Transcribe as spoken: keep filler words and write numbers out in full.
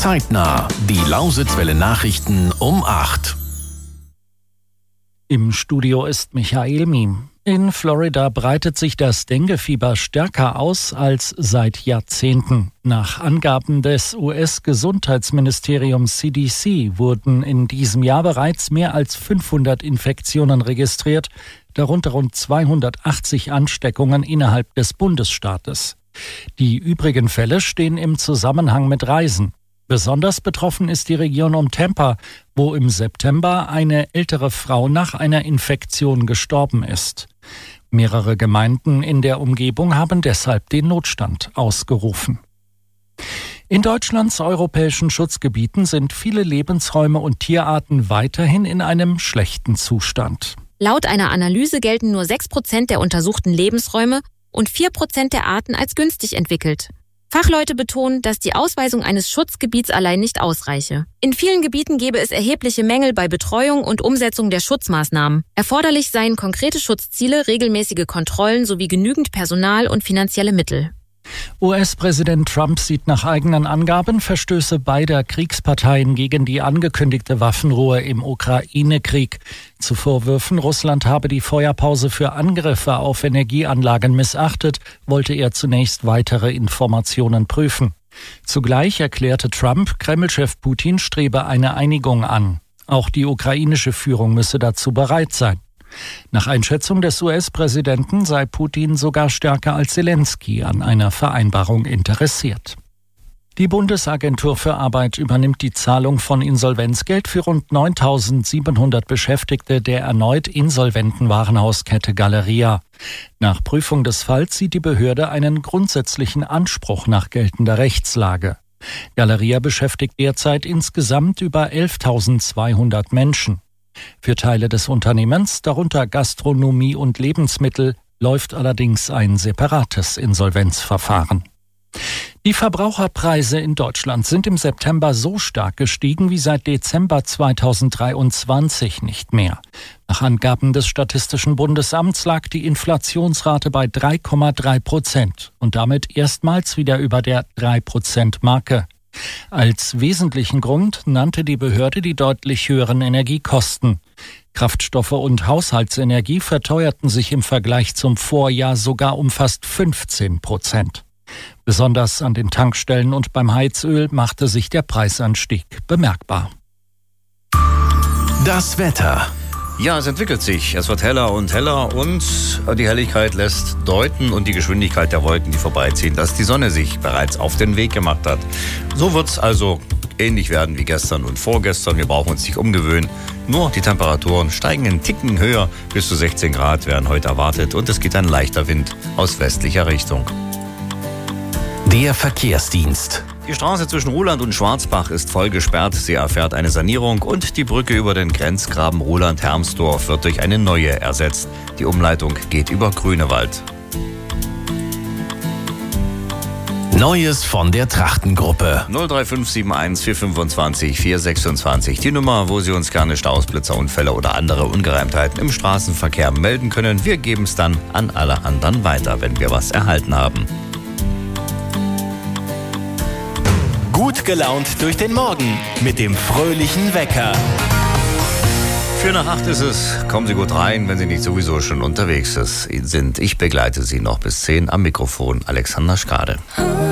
Zeitnah, die Lausitzwelle Nachrichten um acht. Im Studio ist Michael Miem. In Florida breitet sich das Denguefieber stärker aus als seit Jahrzehnten. Nach Angaben des U S-Gesundheitsministeriums C D C wurden in diesem Jahr bereits mehr als fünfhundert Infektionen registriert, darunter rund zweihundertachtzig Ansteckungen innerhalb des Bundesstaates. Die übrigen Fälle stehen im Zusammenhang mit Reisen. Besonders betroffen ist die Region um Tampa, wo im September eine ältere Frau nach einer Infektion gestorben ist. Mehrere Gemeinden in der Umgebung haben deshalb den Notstand ausgerufen. In Deutschlands europäischen Schutzgebieten sind viele Lebensräume und Tierarten weiterhin in einem schlechten Zustand. Laut einer Analyse gelten nur sechs Prozent der untersuchten Lebensräume und vier Prozent der Arten als günstig entwickelt. Fachleute betonen, dass die Ausweisung eines Schutzgebiets allein nicht ausreiche. In vielen Gebieten gäbe es erhebliche Mängel bei Betreuung und Umsetzung der Schutzmaßnahmen. Erforderlich seien konkrete Schutzziele, regelmäßige Kontrollen sowie genügend Personal und finanzielle Mittel. U S-Präsident Trump sieht nach eigenen Angaben Verstöße beider Kriegsparteien gegen die angekündigte Waffenruhe im Ukraine-Krieg. Zu Vorwürfen, Russland habe die Feuerpause für Angriffe auf Energieanlagen missachtet, wollte er zunächst weitere Informationen prüfen. Zugleich erklärte Trump, Kreml-Chef Putin strebe eine Einigung an. Auch die ukrainische Führung müsse dazu bereit sein. Nach Einschätzung des U S-Präsidenten sei Putin sogar stärker als Zelensky an einer Vereinbarung interessiert. Die Bundesagentur für Arbeit übernimmt die Zahlung von Insolvenzgeld für rund neuntausendsiebenhundert Beschäftigte der erneut insolventen Warenhauskette Galeria. Nach Prüfung des Falls sieht die Behörde einen grundsätzlichen Anspruch nach geltender Rechtslage. Galeria beschäftigt derzeit insgesamt über elftausendzweihundert Menschen. Für Teile des Unternehmens, darunter Gastronomie und Lebensmittel, läuft allerdings ein separates Insolvenzverfahren. Die Verbraucherpreise in Deutschland sind im September so stark gestiegen wie seit Dezember zweitausenddreiundzwanzig nicht mehr. Nach Angaben des Statistischen Bundesamts lag die Inflationsrate bei drei Komma drei Prozent und damit erstmals wieder über der drei Prozent Marke. Als wesentlichen Grund nannte die Behörde die deutlich höheren Energiekosten. Kraftstoffe und Haushaltsenergie verteuerten sich im Vergleich zum Vorjahr sogar um fast fünfzehn Prozent. Besonders an den Tankstellen und beim Heizöl machte sich der Preisanstieg bemerkbar. Das Wetter. Ja, es entwickelt sich. Es wird heller und heller und die Helligkeit lässt deuten und die Geschwindigkeit der Wolken, die vorbeiziehen, dass die Sonne sich bereits auf den Weg gemacht hat. So wird es also ähnlich werden wie gestern und vorgestern. Wir brauchen uns nicht umgewöhnen. Nur die Temperaturen steigen einen Ticken höher. Bis zu sechzehn Grad werden heute erwartet und es geht ein leichter Wind aus westlicher Richtung. Der Verkehrsdienst. Die Straße zwischen Ruhland und Schwarzbach ist voll gesperrt. Sie erfährt eine Sanierung und die Brücke über den Grenzgraben Ruhland-Hermsdorf wird durch eine neue ersetzt. Die Umleitung geht über Grünewald. Neues von der Trachtengruppe. null drei fünf sieben eins vier fünfundzwanzig vier sechsundzwanzig. Die Nummer, wo Sie uns gerne Staus, Blitzer, Unfälle oder andere Ungereimtheiten im Straßenverkehr melden können. Wir geben es dann an alle anderen weiter, wenn wir was erhalten haben. Gut gelaunt durch den Morgen mit dem fröhlichen Wecker. Vier nach acht ist es. Kommen Sie gut rein, wenn Sie nicht sowieso schon unterwegs sind. Ich begleite Sie noch bis zehn am Mikrofon. Alexander Skade.